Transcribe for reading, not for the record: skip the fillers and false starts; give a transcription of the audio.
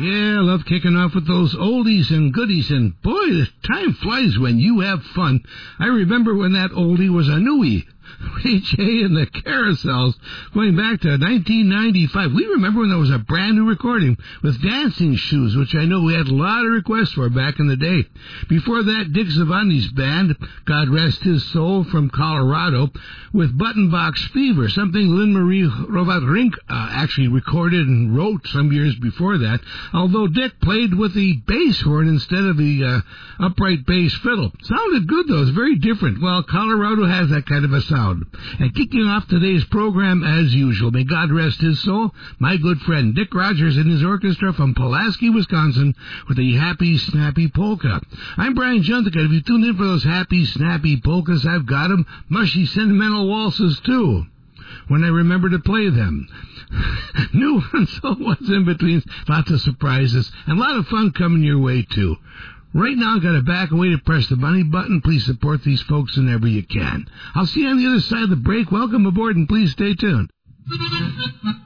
Yeah, I love kicking off with those oldies and goodies, and boy, the time flies when you have fun. I remember when that oldie was a newie. Ray J and the Carousels, going back to 1995. We remember when there was a brand new recording with Dancing Shoes, which I know we had a lot of requests for back in the day. Before that, Dick Zavanni's band, God rest his soul, from Colorado, with Button Box Fever, something Lynn Marie Rovat-Rink actually recorded and wrote some years before that, although Dick played with the bass horn instead of the upright bass fiddle. Sounded good, though. It was very different. Well, Colorado has that kind of a sound. And kicking off today's program as usual, may God rest his soul, my good friend Dick Rogers and his orchestra from Pulaski, Wisconsin, with the Happy Snappy Polka. I'm Brian Juntica. If you tune in for those happy snappy polkas, I've got them. Mushy sentimental waltzes too, when I remember to play them. New ones, so what's in between, lots of surprises, and a lot of fun coming your way too. Right now, I've got to back away to press the money button. Please support these folks whenever you can. I'll see you on the other side of the break. Welcome aboard, and please stay tuned.